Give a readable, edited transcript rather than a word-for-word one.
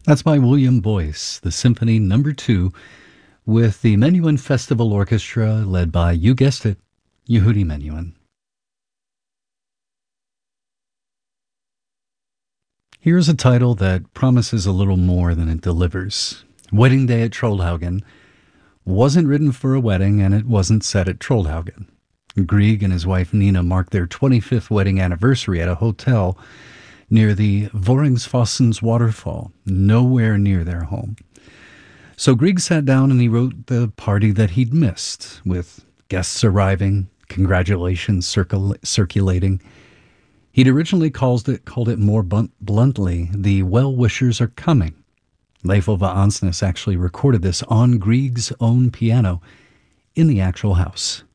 That's by William Boyce, the Symphony Number 2, with the Menuhin Festival Orchestra led by, you guessed it, Yehudi Menuhin. Here's a title that promises a little more than it delivers. Wedding Day at Trollhaugen wasn't written for a wedding, and it wasn't set at Trollhaugen. Grieg and his wife Nina marked their 25th wedding anniversary at a hotel near the Voringsfossens waterfall, nowhere near their home. So Grieg sat down and he wrote the party that he'd missed, with guests arriving, congratulations circulating. He'd originally called it more bluntly, the well-wishers are coming. Leif Ove Ansnes actually recorded this on Grieg's own piano in the actual house.